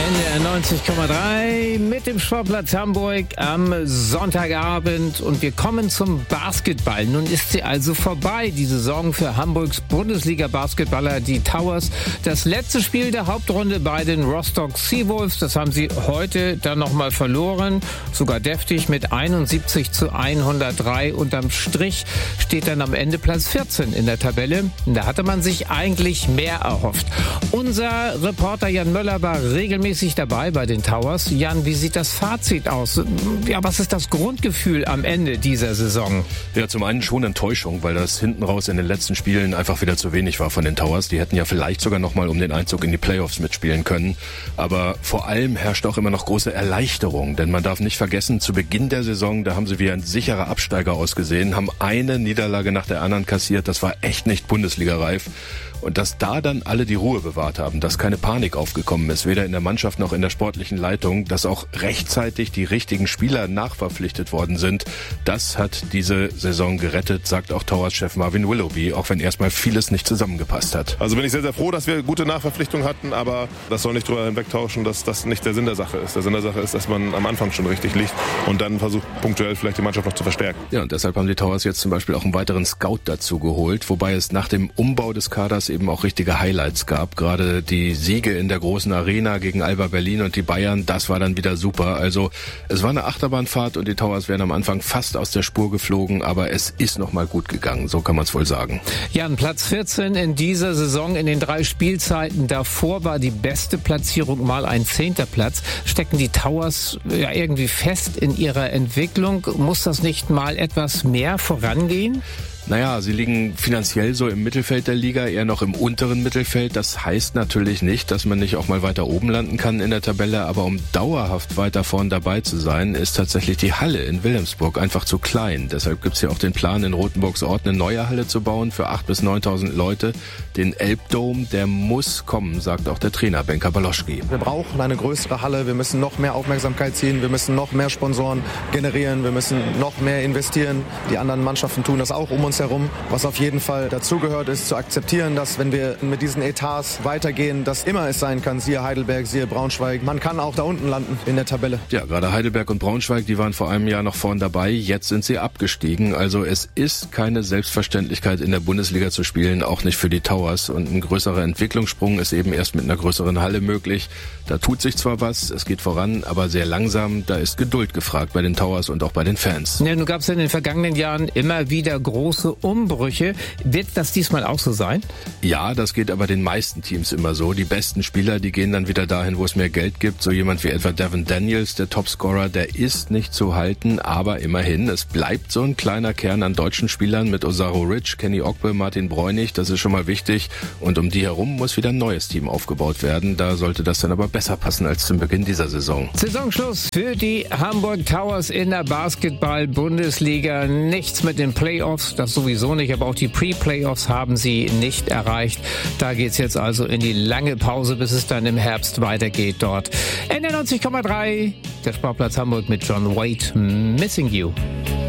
NDR 90,3 mit dem Sportplatz Hamburg am Sonntagabend und wir kommen zum Basketball. Nun ist sie also vorbei, die Saison für Hamburgs Bundesliga-Basketballer, die Towers. Das letzte Spiel der Hauptrunde bei den Rostock Seawolves, das haben sie heute dann nochmal verloren, sogar deftig mit 71-103. Unterm Strich steht dann am Ende Platz 14 in der Tabelle. Da hatte man sich eigentlich mehr erhofft. Unser Reporter Jan Möller war regelmäßig dabei bei den Towers. Jan, wie sieht das Fazit aus? Ja, was ist das Grundgefühl am Ende dieser Saison? Ja, zum einen schon Enttäuschung, weil das hinten raus in den letzten Spielen einfach wieder zu wenig war von den Towers. Die hätten ja vielleicht sogar nochmal um den Einzug in die Playoffs mitspielen können. Aber vor allem herrscht auch immer noch große Erleichterung, denn man darf nicht vergessen, zu Beginn der Saison, da haben sie wie ein sicherer Absteiger ausgesehen, haben eine Niederlage nach der anderen kassiert. Das war echt nicht Bundesliga-reif. Und dass da dann alle die Ruhe bewahrt haben, dass keine Panik aufgekommen ist, weder in der Mannschaft noch in der sportlichen Leitung, dass auch rechtzeitig die richtigen Spieler nachverpflichtet worden sind, das hat diese Saison gerettet, sagt auch Towers-Chef Marvin Willoughby, auch wenn erstmal vieles nicht zusammengepasst hat. Also bin ich sehr, sehr froh, dass wir gute Nachverpflichtungen hatten, aber das soll nicht drüber hinwegtauschen, dass das nicht der Sinn der Sache ist. Der Sinn der Sache ist, dass man am Anfang schon richtig liegt und dann versucht, punktuell vielleicht die Mannschaft noch zu verstärken. Ja, und deshalb haben die Towers jetzt zum Beispiel auch einen weiteren Scout dazu geholt, wobei es nach dem Umbau des Kaders eben auch richtige Highlights gab. Gerade die Siege in der großen Arena gegen Alba Berlin und die Bayern, das war dann wieder super. Also es war eine Achterbahnfahrt und die Towers wären am Anfang fast aus der Spur geflogen, aber es ist nochmal gut gegangen, so kann man es wohl sagen. Jan, Platz 14 in dieser Saison, in den 3 Spielzeiten davor war die beste Platzierung mal ein 10. Platz. Stecken die Towers ja irgendwie fest in ihrer Entwicklung? Muss das nicht mal etwas mehr vorangehen? Naja, sie liegen finanziell so im Mittelfeld der Liga, eher noch im unteren Mittelfeld. Das heißt natürlich nicht, dass man nicht auch mal weiter oben landen kann in der Tabelle. Aber um dauerhaft weiter vorn dabei zu sein, ist tatsächlich die Halle in Wilhelmsburg einfach zu klein. Deshalb gibt's ja auch den Plan, in Rothenburgs Ort eine neue Halle zu bauen für 8.000 bis 9.000 Leute. Den Elbdome, der muss kommen, sagt auch der Trainer Benka Baloschki. Wir brauchen eine größere Halle, wir müssen noch mehr Aufmerksamkeit ziehen, wir müssen noch mehr Sponsoren generieren, wir müssen noch mehr investieren. Die anderen Mannschaften tun das auch um uns herum. Was auf jeden Fall dazugehört, ist zu akzeptieren, dass wenn wir mit diesen Etats weitergehen, dass immer es sein kann, siehe Heidelberg, siehe Braunschweig, man kann auch da unten landen in der Tabelle. Ja, gerade Heidelberg und Braunschweig, die waren vor einem Jahr noch vorn dabei, jetzt sind sie abgestiegen. Also es ist keine Selbstverständlichkeit, in der Bundesliga zu spielen, auch nicht für die Towers. Und ein größerer Entwicklungssprung ist eben erst mit einer größeren Halle möglich. Da tut sich zwar was, es geht voran, aber sehr langsam. Da ist Geduld gefragt bei den Towers und auch bei den Fans. Ja, nun gab es in den vergangenen Jahren immer wieder große Umbrüche. Wird das diesmal auch so sein? Ja, das geht aber den meisten Teams immer so. Die besten Spieler, die gehen dann wieder dahin, wo es mehr Geld gibt. So jemand wie etwa Devin Daniels, der Topscorer, der ist nicht zu halten, aber immerhin, es bleibt so ein kleiner Kern an deutschen Spielern mit Osaro Rich, Kenny Ogbe, Martin Bräunig, das ist schon mal wichtig. Und um die herum muss wieder ein neues Team aufgebaut werden. Da sollte das dann aber besser passen als zum Beginn dieser Saison. Saisonschluss für die Hamburg Towers in der Basketball-Bundesliga. Nichts mit den Playoffs, das sowieso nicht, aber auch die Pre-Playoffs haben sie nicht erreicht. Da geht's jetzt also in die lange Pause, bis es dann im Herbst weitergeht dort. NDR 90,3, der Sportplatz Hamburg mit John Waite, Missing You.